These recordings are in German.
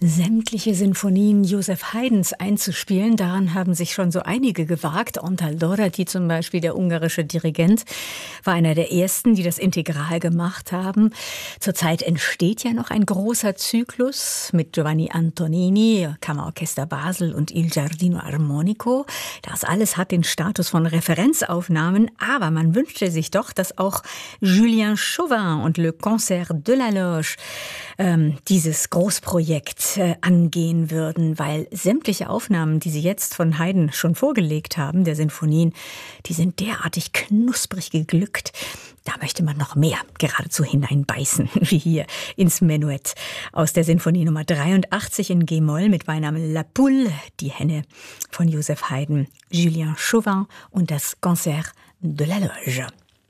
sämtliche Sinfonien Joseph Haydns einzuspielen. Daran haben sich schon so einige gewagt. Antal Dorati zum Beispiel, der ungarische Dirigent, war einer der ersten, die das integral gemacht haben. Zurzeit entsteht ja noch ein großer Zyklus mit Giovanni Antonini, Kammerorchester Basel und Il Giardino Armonico. Das alles hat den Status von Referenzaufnahmen, aber man wünschte sich doch, dass auch Julien Chauvin und Le Concert de la Loge dieses Großprojekt angehen würden, weil sämtliche Aufnahmen, die Sie jetzt von Haydn schon vorgelegt haben, der Sinfonien, die sind derartig knusprig geglückt. Da möchte man noch mehr geradezu hineinbeißen, wie hier ins Menuett aus der Sinfonie Nummer 83 in G-Moll mit Beinamen La Poule, die Henne von Joseph Haydn, Julien Chauvin und das Concert de la Loge.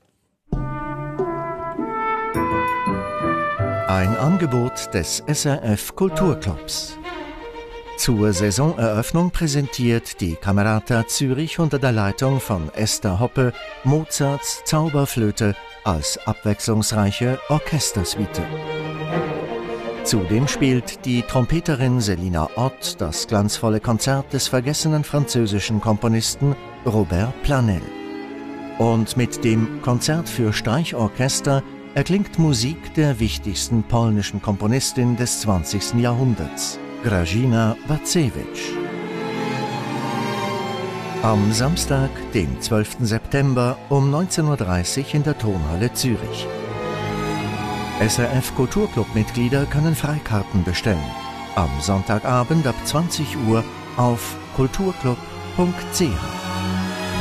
Ein Angebot des SRF Kulturclubs. Zur Saisoneröffnung präsentiert die Camerata Zürich unter der Leitung von Esther Hoppe Mozarts Zauberflöte als abwechslungsreiche Orchestersuite. Zudem spielt die Trompeterin Selina Ott das glanzvolle Konzert des vergessenen französischen Komponisten Robert Planel. Und mit dem Konzert für Streichorchester erklingt Musik der wichtigsten polnischen Komponistin des 20. Jahrhunderts, Grażyna Bacewicz. Am Samstag, dem 12. September um 19:30 Uhr in der Tonhalle Zürich. SRF Kulturclub-Mitglieder können Freikarten bestellen. Am Sonntagabend ab 20 Uhr auf kulturclub.ch.